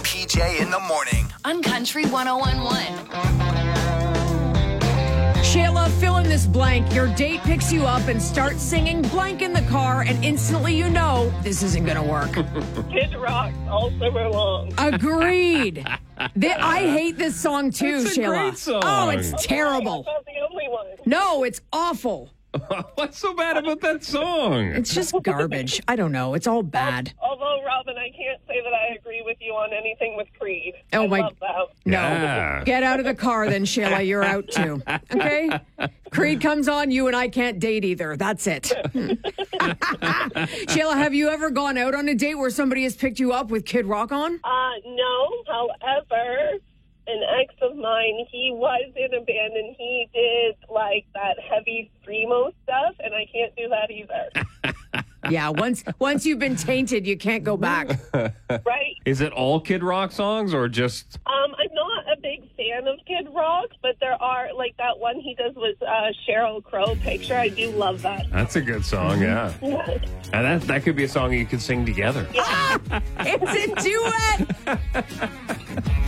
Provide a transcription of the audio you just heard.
PJ in the morning. On Country 101.1. Shayla, fill in this blank. Your date picks you up and starts singing blank in the car, and instantly you know this isn't going to work. Kid Rock all summer long. Agreed. I hate this song too, It's a Shayla. great song. Oh, it's terrible. That's not the only one. No, it's awful. What's so bad about that song? It's just garbage. I don't know. It's all bad. Although, Robin, I can't say that I agree with you on anything with Creed. Oh, I my- love that. No. Yeah. Get out of the car then, Shayla. You're out too. Okay? Creed comes on, you and I can't date either. That's it. Shayla, have you ever gone out on a date where somebody has picked you up with Kid Rock on? No. However, an ex of mine, he was in a band and he did like that heavy screamo stuff, and I can't do that either. Yeah, once you've been tainted, you can't go back. Right? Is it all Kid Rock songs or just... I'm not a big fan of Kid Rock, but there are, like that one he does with Sheryl Crow, Picture. I do love that. That's a good song, yeah. And that could be a song you could sing together. It's a duet.